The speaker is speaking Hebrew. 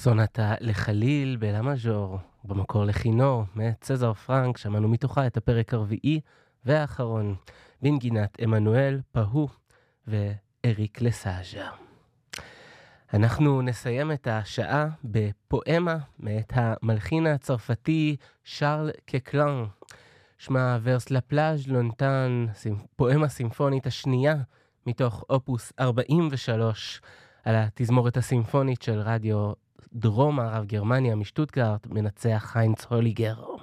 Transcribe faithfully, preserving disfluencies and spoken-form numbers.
סונטה לחליל בלה מז'ור, במקור לכינור, מאת צזר פרנק, שמענו מתוכה את הפרק הרביעי והאחרון, בנגינת אמנואל פהו ואריק לסאז'ה. אנחנו נסיים את השעה בפואמה מאת המלחין הצרפתי שרל קקלן. שמה ורס לפלאז' לונטן, פואמה סימפונית השנייה מתוך אופוס ארבעים ושלוש, על התזמורת הסימפונית של רדיו דרום מערב גרמניה משטוטגרט, מנצח היינץ הוליגר.